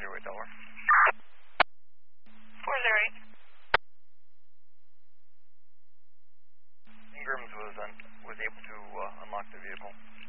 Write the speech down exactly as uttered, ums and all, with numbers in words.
zero eight Delaware. four zero eight. Ingrams was, un was able to uh, unlock the vehicle.